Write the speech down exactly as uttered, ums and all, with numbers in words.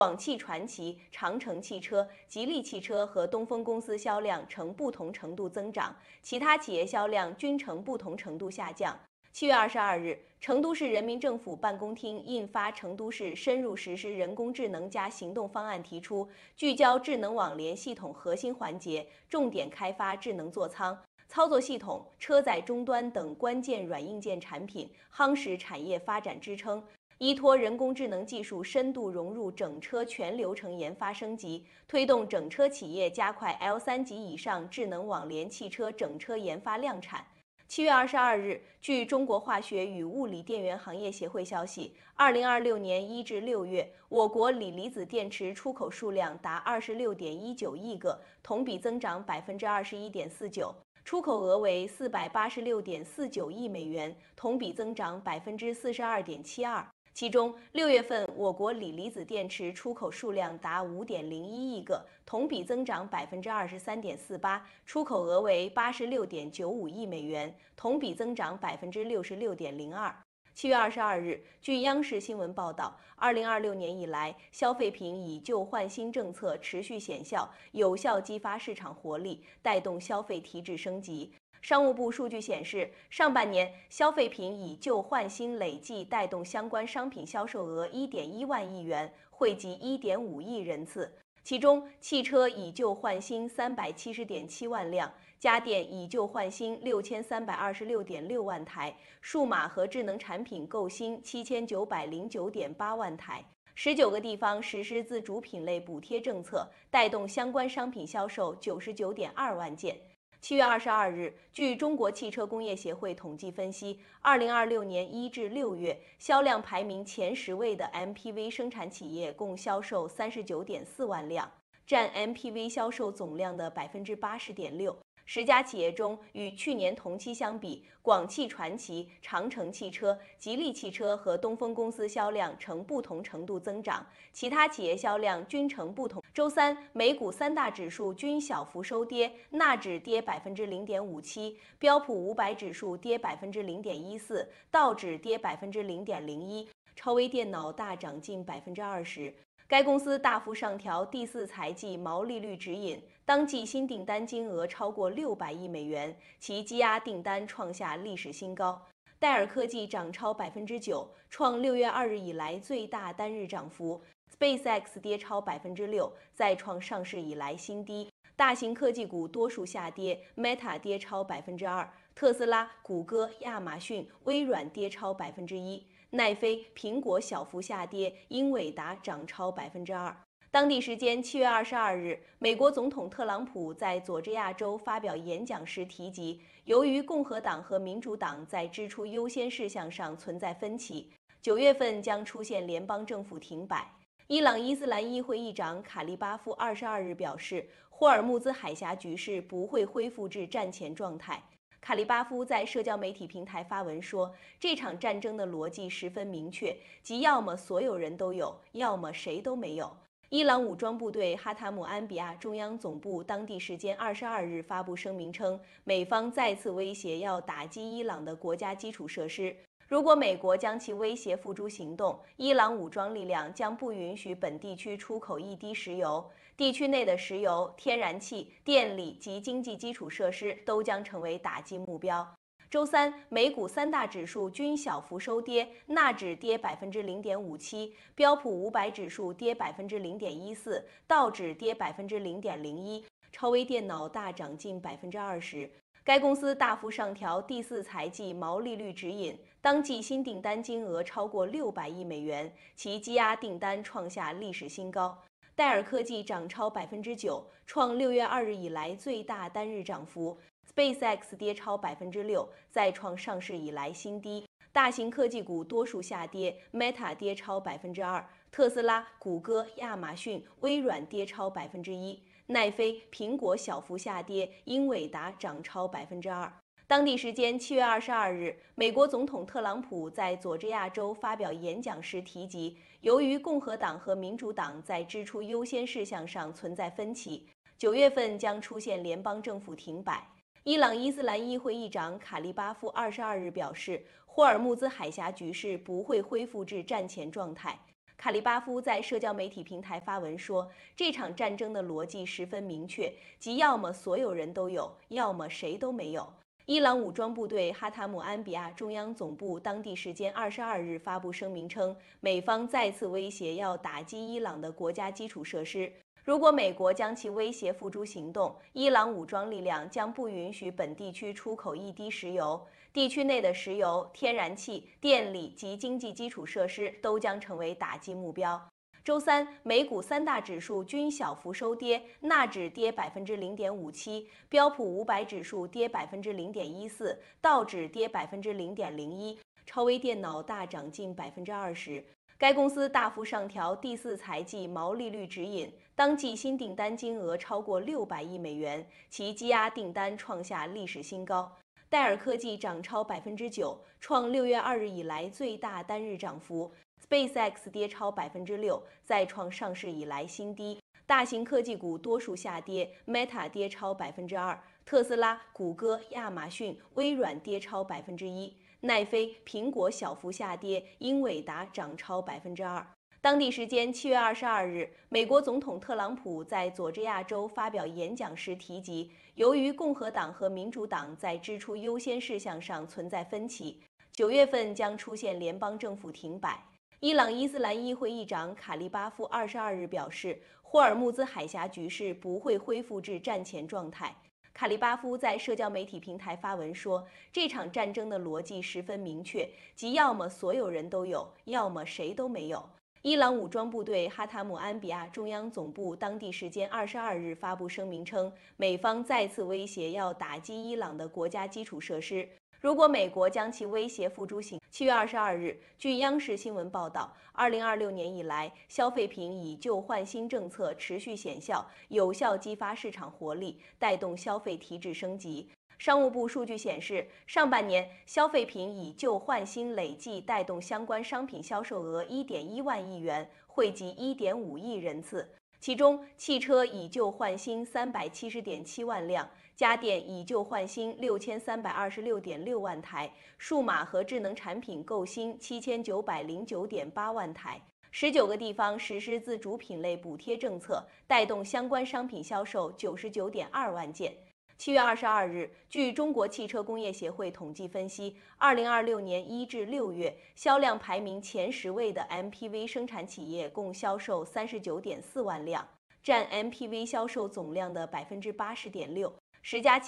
广汽传祺、长城汽车、吉利汽车和东风公司销量呈不同程度增长，其他企业销量均呈不同程度下降。七月二十二日，成都市人民政府办公厅印发《成都市深入实施人工智能加行动方案》，提出聚焦智能网联系统核心环节，重点开发智能座舱、操作系统、车载终端等关键软硬件产品，夯实产业发展支撑。依托人工智能技术深度融入整车全流程研发升级，推动整车企业加快 L 三 级以上智能网联汽车整车研发量产。七月二十二日，据中国化学与物理电源行业协会消息，二零二六年一至六月，我国锂离子电池出口数量达二十六点一九亿个，同比增长百分之二十一点四九，出口额为四百八十六点四九亿美元，同比增长百分之四十二点七二。其中，六月份我国锂离子电池出口数量达五点零一亿个，同比增长百分之二十三点四八，出口额为八十六点九五亿美元，同比增长百分之六十六点零二。七月二十二日，据央视新闻报道，二零二六年以来，消费品以旧换新政策持续显效，有效激发市场活力，带动消费提质升级。商务部数据显示，上半年消费品以旧换新累计带动相关商品销售额一点一万亿元，惠及一点五亿人次。其中，汽车以旧换新三百七十点七万辆，家电以旧换新六千三百二十六点六万台，数码和智能产品购新七千九百零九点八万台。十九个地方实施自主品类补贴政策，带动相关商品销售九十九点二万件。七月二十二日，据中国汽车工业协会统计分析，二零二六年一至六月，销量排名前十位的 M P V 生产企业共销售三十九点四万辆，占 M P V 销售总量的百分之八十点六。十家企业中，与去年同期相比，广汽传祺、长城汽车、吉利汽车和东风公司销量呈不同程度增长，其他企业销量均呈不同。周三，美股三大指数均小幅收跌，纳指跌百分之零点五七，标普五百指数跌百分之零点一四，道指跌百分之零点零一，超微电脑大涨近百分之二十。该公司大幅上调第四财季毛利率指引，当季新订单金额超过六百亿美元，其积压订单创下历史新高。戴尔科技涨超百分之九，创六月二日以来最大单日涨幅。SpaceX 跌超百分之六，再创上市以来新低。大型科技股多数下跌 ，Meta 跌超百分之二，特斯拉、谷歌、亚马逊、微软跌超百分之一。奈飞、苹果小幅下跌，英伟达涨超百分之二。当地时间七月二十二日，美国总统特朗普在佐治亚州发表演讲时提及，由于共和党和民主党在支出优先事项上存在分歧，九月份将出现联邦政府停摆。伊朗伊斯兰议会议长卡利巴夫二十二日表示，霍尔木兹海峡局势不会恢复至战前状态。卡利巴夫在社交媒体平台发文说，这场战争的逻辑十分明确，即要么所有人都有，要么谁都没有。伊朗武装部队哈塔姆安比亚中央总部当地时间二十二日发布声明称，美方再次威胁要打击伊朗的国家基础设施。如果美国将其威胁付诸行动，伊朗武装力量将不允许本地区出口一滴石油，地区内的石油、天然气、电力及经济基础设施都将成为打击目标。周三，美股三大指数均小幅收跌，纳指跌百分之零点五七，标普五百指数跌百分之零点一四，道指跌百分之零点零一，超微电脑大涨近百分之二十。该公司大幅上调第四财季毛利率指引，当季新订单金额超过六百亿美元，其积压订单创下历史新高。戴尔科技涨超百分之九，创六月二日以来最大单日涨幅。SpaceX 跌超百分之六，再创上市以来新低。大型科技股多数下跌 ，Meta 跌超百分之二，特斯拉、谷歌、亚马逊、微软跌超百分之一。奈飞、苹果小幅下跌，英伟达涨超百分之二。当地时间七月二十二日，美国总统特朗普在佐治亚州发表演讲时提及，由于共和党和民主党在支出优先事项上存在分歧，九月份将出现联邦政府停摆。伊朗伊斯兰议会议长卡利巴夫二十二日表示，霍尔木兹海峡局势不会恢复至战前状态。 卡利巴夫在社交媒体平台发文说，这场战争的逻辑十分明确，即要么所有人都有，要么谁都没有。伊朗武装部队哈塔姆安比亚中央总部当地时间二十二日发布声明称，美方再次威胁要打击伊朗的国家基础设施。如果美国将其威胁付诸行动，伊朗武装力量将不允许本地区出口一滴石油，地区内的石油、天然气、电力及经济基础设施都将成为打击目标。周三，美股三大指数均小幅收跌，纳指跌百分之零点五七，标普五百指数跌百分之零点一四，道指跌百分之零点零一，超微电脑大涨近百分之二十。该公司大幅上调第四财季毛利率指引，当季新订单金额超过六百亿美元，其积压订单创下历史新高。戴尔科技涨超百分之九，创六月二日以来最大单日涨幅。SpaceX 跌超百分之六，再创上市以来新低。大型科技股多数下跌 ，Meta 跌超百分之二，特斯拉、谷歌、亚马逊、微软跌超百分之一。奈飞、苹果小幅下跌，英伟达涨超百分之二。当地时间七月二十二日，美国总统特朗普在佐治亚州发表演讲时提及，由于共和党和民主党在支出优先事项上存在分歧，九月份将出现联邦政府停摆。伊朗伊斯兰议会议长卡利巴夫二十二日表示，霍尔木兹海峡局势不会恢复至战前状态。卡利巴夫在社交媒体平台发文说，这场战争的逻辑十分明确，即要么所有人都有，要么谁都没有。伊朗武装部队哈塔姆安比亚中央总部当地时间二十二日发布声明称，美方再次威胁要打击伊朗的国家基础设施。如果美国将其威胁付诸行动，七月二十二日，据央视新闻报道，二零二六年以来，消费品以旧换新政策持续显效，有效激发市场活力，带动消费提质升级。商务部数据显示，上半年消费品以旧换新累计带动相关商品销售额一点一万亿元，惠及一点五亿人次。其中，汽车以旧换新三百七十点七万辆，家电以旧换新六千三百二十六点六万台，数码和智能产品购新七千九百零九点八万台。十九个地方实施自主品类补贴政策，带动相关商品销售九十九点二万件。七月二十二日，据中国汽车工业协会统计分析，二零二六年一至六月销量排名前十位的 M P V 生产企业共销售三十九点四万辆，占 M P V 销售总量的百分之八十点六。十家